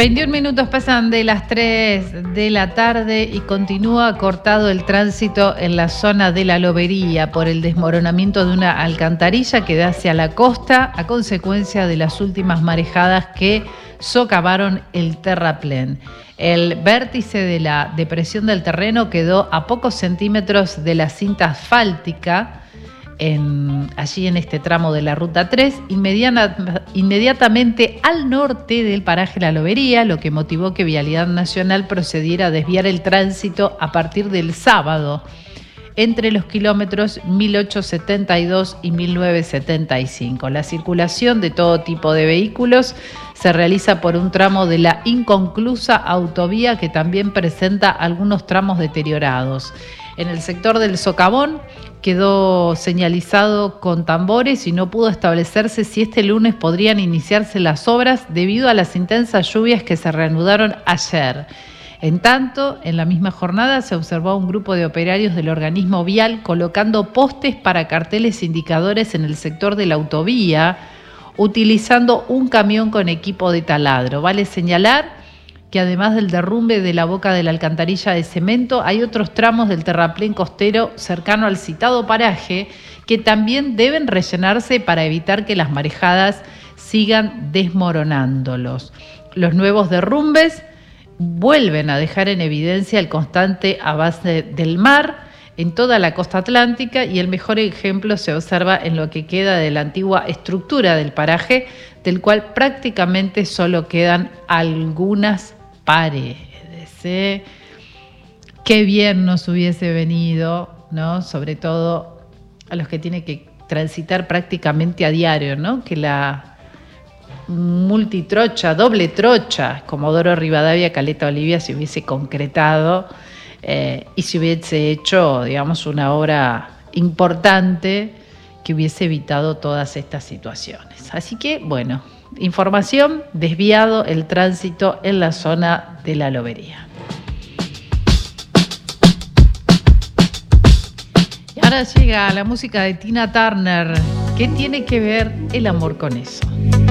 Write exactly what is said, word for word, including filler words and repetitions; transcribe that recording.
veintiún minutos pasan de las tres de la tarde y continúa cortado el tránsito en la zona de la Lobería por el desmoronamiento de una alcantarilla que da hacia la costa a consecuencia de las últimas marejadas que socavaron el terraplén. El vértice de la depresión del terreno quedó a pocos centímetros de la cinta asfáltica, En, allí en este tramo de la Ruta tres, inmediata, inmediatamente al norte del paraje La Lobería, lo que motivó que Vialidad Nacional procediera a desviar el tránsito a partir del sábado entre los kilómetros mil ochocientos setenta y dos y mil novecientos setenta y cinco. La circulación de todo tipo de vehículos se realiza por un tramo de la inconclusa autovía que también presenta algunos tramos deteriorados. En el sector del Socavón quedó señalizado con tambores y no pudo establecerse si este lunes podrían iniciarse las obras debido a las intensas lluvias que se reanudaron ayer. En tanto, en la misma jornada se observó a un grupo de operarios del organismo vial colocando postes para carteles indicadores en el sector de la autovía, utilizando un camión con equipo de taladro. Vale señalar que además del derrumbe de la boca de la alcantarilla de cemento, hay otros tramos del terraplén costero cercano al citado paraje que también deben rellenarse para evitar que las marejadas sigan desmoronándolos. Los nuevos derrumbes vuelven a dejar en evidencia el constante avance del mar en toda la costa atlántica y el mejor ejemplo se observa en lo que queda de la antigua estructura del paraje, del cual prácticamente solo quedan algunas paredes. ¿eh? Qué bien nos hubiese venido, ¿no? Sobre todo a los que tienen que transitar prácticamente a diario, ¿no? Que la multitrocha, doble trocha, Comodoro Rivadavia, Caleta Olivia, se hubiese concretado eh, y se hubiese hecho, digamos, una obra importante que hubiese evitado todas estas situaciones. Así que, bueno, información, desviado el tránsito en la zona de La Lobería. Y ahora llega la música de Tina Turner. ¿Qué tiene que ver el amor con eso?